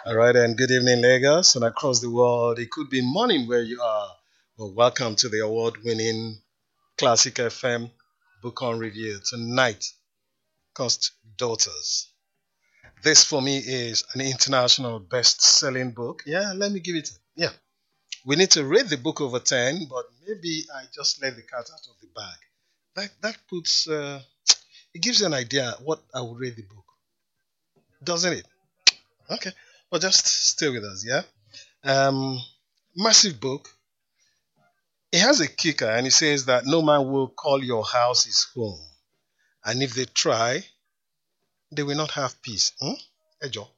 All right, and good evening, Lagos, and across the world. It could be morning where you are. Well, welcome to the award-winning Classic FM Book on Review tonight. Cost Daughters. This for me is an international best-selling book. Yeah, let me give it. Yeah, we need to rate the book over 10, but maybe I just let the cat out of the bag. That puts it gives you an idea what I would rate the book, doesn't it? Okay, well just stay with us. Yeah. Um, Massive book. It has a kicker, and it says that no man will call your house his home, and if they try, they will not have peace. Ejo.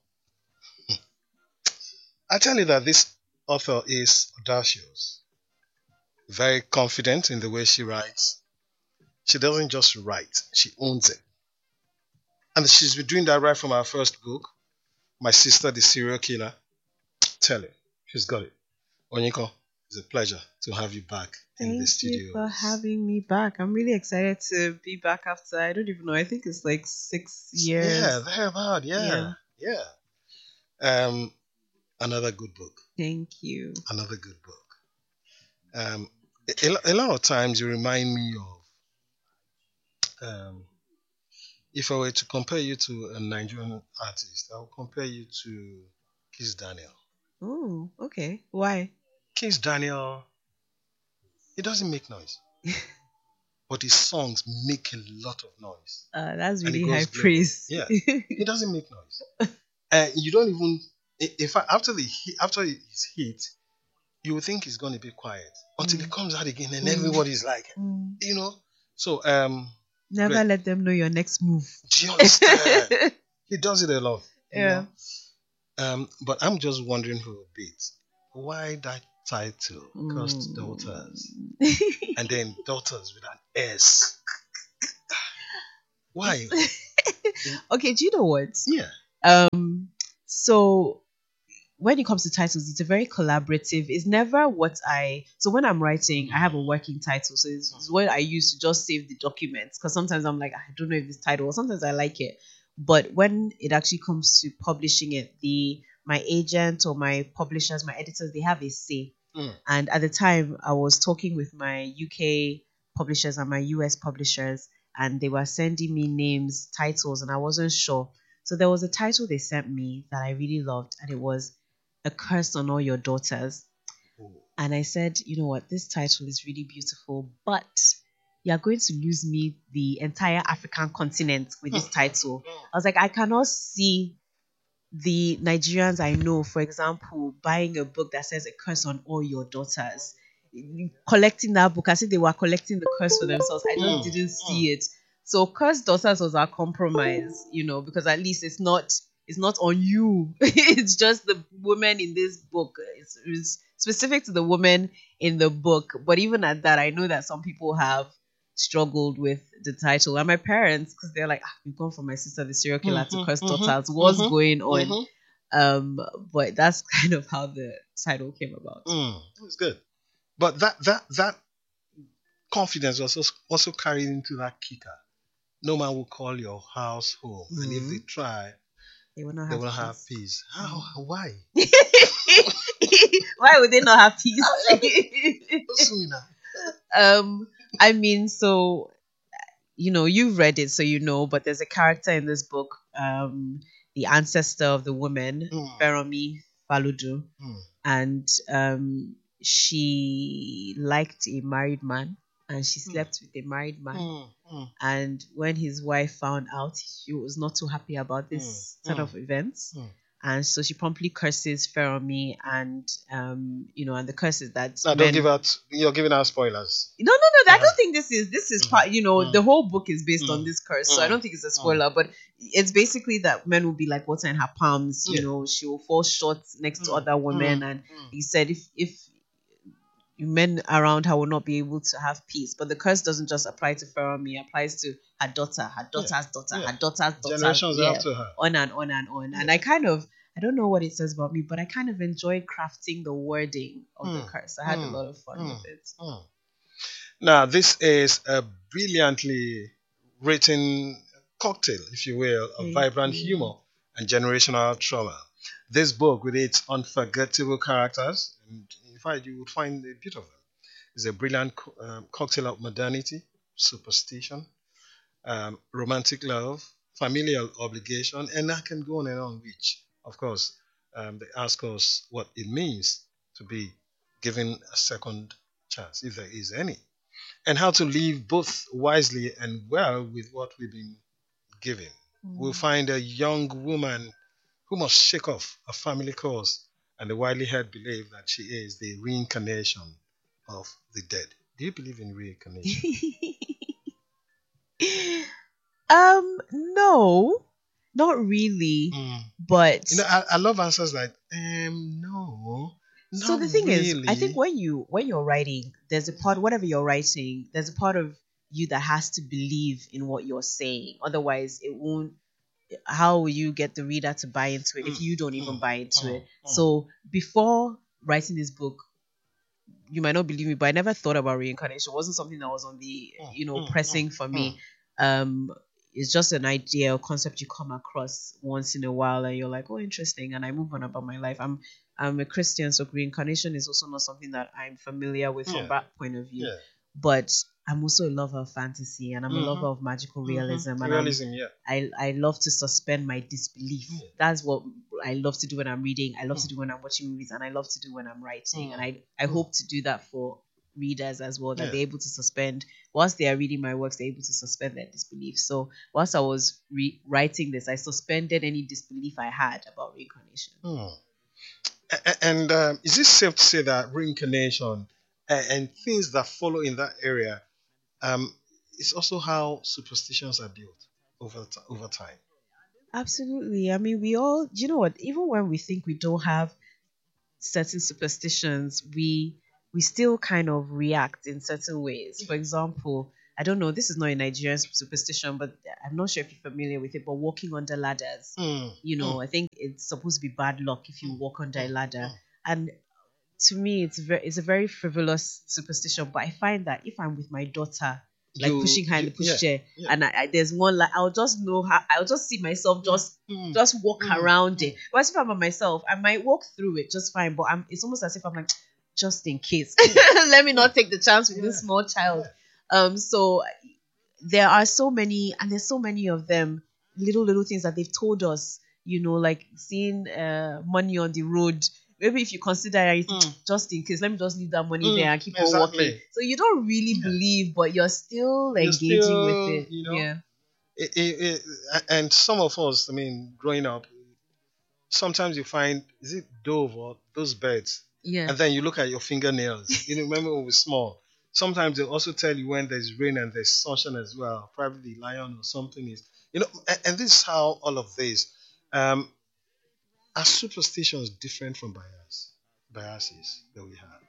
I tell you that this author is audacious, very confident in the way she writes. She doesn't just write; she owns it, and she's been doing that right from her first book, My Sister, the Serial Killer. Tell you, she's got it. Onyeko, it's a pleasure to have you back in the Thank you for studios. having me back. I'm really excited to be back after, I don't even know, I think it's like 6 years. Yeah, thereabout. Yeah, Yeah, yeah. Um, Another good book. thank you. Another good book. Um, a lot of times you remind me of if I were to compare you to a Nigerian artist, I would compare you to Kiss Daniel. Oh, okay. Why? Kiss Daniel, he doesn't make noise, but his songs make a lot of noise, That's and it really high goes global. praise. Yeah, he doesn't make noise. You don't even. In fact, after his hit, you would think he's going to be quiet until it Mm, comes out again, and mm, everybody's like, mm. you know. So, Never great. let them know your next move. Do you understand? He does it a lot, you Yeah. know. But I'm just wondering for a bit, why that title, Cursed Daughters, Mm. and then Daughters with an S? Why? Okay, do you know what? Yeah. So when it comes to titles, it's a very collaborative. It's never what I. So when I'm writing, I have a working title. So it's what I use to just save the documents. Because sometimes I'm like, I don't know if this title, or sometimes I like it. But when it actually comes to publishing it, the my agent or my publishers, my editors, they have a say. Mm. And at the time, I was talking with my UK publishers and my US publishers, and they were sending me names, titles, and I wasn't sure. So there was a title they sent me that I really loved, and it was A Curse on All Your Daughters. Oh. And I said, you know what, this title is really beautiful, but you're going to lose me the entire African continent with this title. I was like, I cannot see the Nigerians I know, for example, buying a book that says A Curse on All Your Daughters, collecting that book as if they were collecting the curse for themselves. I just didn't see it. So Cursed Daughters was our compromise, because at least it's not on you. It's just the women in this book. It's specific to the women in the book. But even at that, I know that some people have struggled with the title. And my parents, because they're like, we've gone from My Sister the Serial Killer to Cursed Daughters. What's going on? Um, but that's kind of how the title came about. It's good. But that confidence was also carried into that kicker. No man will call your house home, and if they try, They will not they have will have peace. peace. How? Why? Why would they not have peace? Sue me now. I mean, so you've read it, so but there's a character in this book, the ancestor of the woman, Feromi Faludu, Mm. and she liked a married man, and she slept with a married man. And when his wife found out, she was not too happy about this set of events. And so she promptly curses Feromi, and and the curse is that Now, don't give out. You're giving out spoilers. No. I don't think this is part. The whole book is based on this curse, so I don't think it's a spoiler. But it's basically that men will be like water in her palms. Yeah. She will fall short next to other women, and he said if men around her will not be able to have peace. But the curse doesn't just apply to Feromi; it applies to her daughter, her daughter's daughter, Yeah. her daughter's daughter, Generations after her. on and on and on. And I don't know what it says about me, but I kind of enjoyed crafting the wording of the curse. I had a lot of fun with it. Now, this is a brilliantly written cocktail, if you will, of Thank vibrant you. humor and generational trauma. This book, with its unforgettable characters, and in fact, you would find a bit of them, is a brilliant cocktail of modernity, superstition, romantic love, familial obligation, and I can go on and on, which, of course, they ask us what it means to be given a second chance, if there is any, and how to live both wisely and well with what we've been given. We'll Mm. find a young woman who must shake off a family curse and the widely held belief that she is the reincarnation of the dead. Do you believe in reincarnation? No, not really. Mm. But I love answers like, no, so not the thing is, I think really. when you're writing, there's a part, whatever you're writing, there's a part of you that has to believe in what you're saying. Otherwise, it won't. How will you get the reader to buy into it if Mm, you don't even mm, buy into mm, it? mm, So before writing this book, you might not believe me, but I never thought about reincarnation. It wasn't something that was on the mm, pressing for mm, me. Um, it's just an idea or concept you come across once in a while, and you're like, oh, interesting, and I move on about my life. I'm a Christian, so reincarnation is also not something that I'm familiar with from yeah, that point of view. yeah. But I'm also a lover of fantasy, and I'm a Mm-hmm, lover of magical realism, mm-hmm. and Realism, yeah. I love to suspend my disbelief. Yeah. That's what I love to do when I'm reading. I love to Mm, do when I'm watching movies, and I love to do when I'm writing. And mm, I mm, hope to do that for readers as well, that yeah. they're able to suspend, whilst they are reading my works, they're able to suspend their disbelief. So whilst I was writing this, I suspended any disbelief I had about reincarnation. Mm. And is it safe to say that reincarnation and things that follow in that area, um, is also how superstitions are built over time? Absolutely. I mean, we all, you know what, even when we think we don't have certain superstitions, we still kind of react in certain ways. For example, I don't know, this is not a Nigerian superstition, but I'm not sure if you're familiar with it, but walking under ladders. Mm, mm, I think it's supposed to be bad luck if you mm, walk under a mm, ladder. mm. And to me, it's a very frivolous superstition. But I find that if I'm with my daughter, like pushing her in the Yeah, pushchair, yeah, and there's one, like I'll just know how, I'll just see myself mm, just mm, just walk mm, around mm. it. But if I'm by myself, I might walk through it just fine. But it's almost as if I'm like, just in case, Yeah, let me yeah, not take the chance with yeah, this small child. yeah. So there are so many, and there's so many of them, little things that they've told us, like seeing money on the road. Maybe if you consider it, Mm, just in case, let me just leave that money mm, there and keep on walking. exactly. So you don't really Yeah. believe, but you're still You're engaging with still, it. Yeah. and some of us, I mean, growing up, sometimes you find, is it dove or those birds, Yeah. and then you look at your fingernails. Remember when we were small. Sometimes they also tell you when there's rain and there's sunshine as well. Probably the lion or something is, and this is how all of this, um, are superstitions different from biases that we have.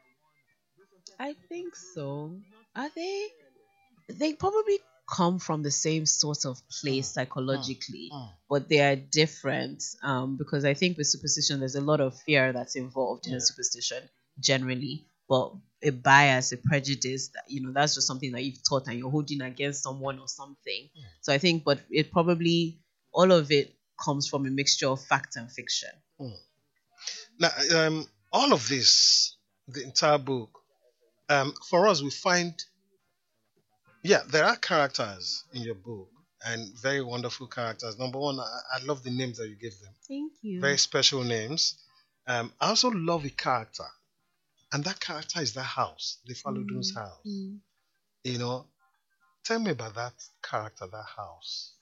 I think so. Are they? They probably come from the same sort of place Mm, mm, psychologically, mm, but they are different. Because I think with superstition, there's a lot of fear that's involved in a yeah. superstition generally, but a bias, a prejudice, that's just something that you've taught and you're holding against someone or something. So I think, but it probably all of it comes from a mixture of fact and fiction. Mm. Now, all of this, the entire book, for us, we find, yeah, there are characters in your book and very wonderful characters. Number one, I love the names that you give them, Thank very you. special names. I also love a character, and that character is that house, the Faludun's Mm, house. mm. You know, tell me about that character, that house.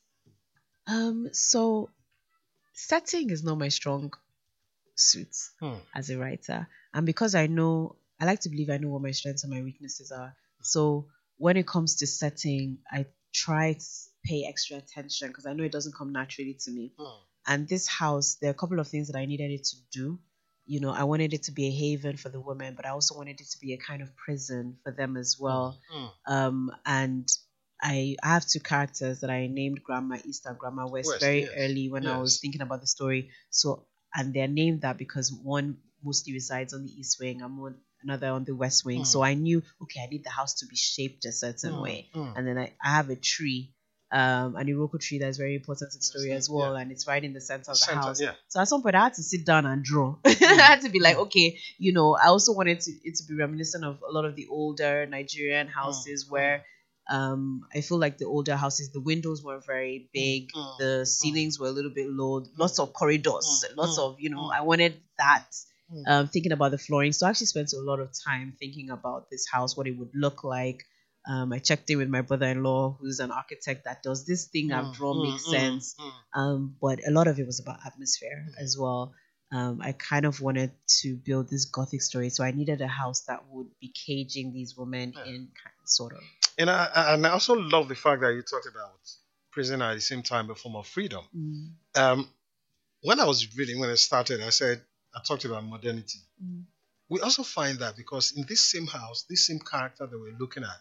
So setting is not my strong suit Hmm. as a writer. And because I like to believe I know what my strengths and my weaknesses are. So when it comes to setting, I try to pay extra attention because I know it doesn't come naturally to me. Hmm. And this house, there are a couple of things that I needed it to do. I wanted it to be a haven for the women, but I also wanted it to be a kind of prison for them as Hmm. well. Hmm. And I have two characters that I named Grandma East and Grandma West West, very yes, early when I was yes. thinking about the story. So, and they're named that because one mostly resides on the east wing and another on the west wing. So Hmm. I knew, okay, I need the house to be shaped a certain Hmm. way. Hmm. And then I have a tree an Iroko tree that's very important to the story as well, Yeah. and it's right in the center of the Center, house. yeah. So at some point, I had to sit down and draw. I had to be like, okay, I also wanted it to be reminiscent of a lot of the older Nigerian houses where I feel like the older houses, the windows were very big, the ceilings were a little bit low, lots of corridors, lots of, I wanted that. Thinking about the flooring. So I actually spent a lot of time thinking about this house, what it would look like. I checked in with my brother-in-law, who's an architect, that does this thing I've drawn make sense. But a lot of it was about atmosphere as well. I kind of wanted to build this gothic story, so I needed a house that would be caging these women in sort of. And I also love the fact that you talked about prison at the same time a form of freedom. Um, when I started, I talked about modernity. We also find that because in this same house, this same character that we're looking at,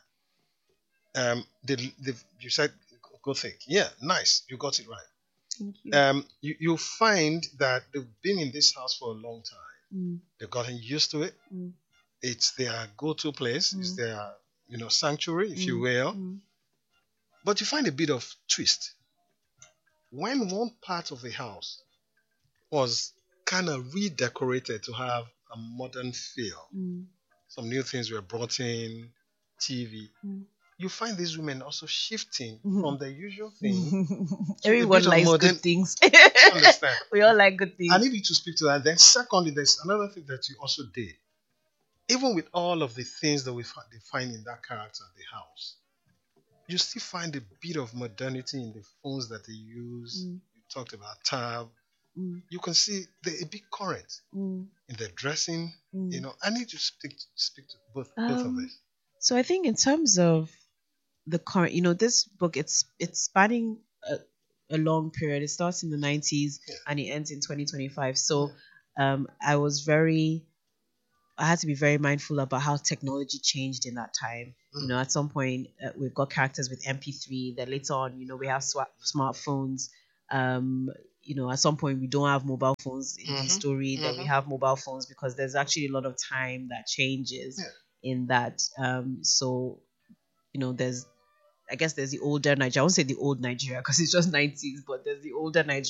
you said Gothic. Yeah, nice. You got it right. Thank you. You find that they've been in this house for a long time. They've gotten used to it. It's their go-to place. It's their, sanctuary, if you will. But you find a bit of twist. When one part of the house was kind of redecorated to have a modern feel, some new things were brought in, TV. You find these women also shifting from the usual thing. Everyone likes good things. Understand? We all like good things. I need you to speak to that. Then, secondly, there's another thing that you also did. Even with all of the things that they find in that character, the house, you still find a bit of modernity in the phones that they use. You talked about tab. You can see they're a bit current in their dressing. I need to speak to both of this. So I think in terms of the current, this book, it's spanning a long period. It starts in the 90s and it ends in 2025. So I had to be very mindful about how technology changed in that time. At some point, we've got characters with MP3. Then later on, we have smartphones. At some point, we don't have mobile phones in the story. Then we have mobile phones because there's actually a lot of time that changes in that. So, there's the older Nigeria. I won't say the old Nigeria because it's just 90s, but there's the older Nigeria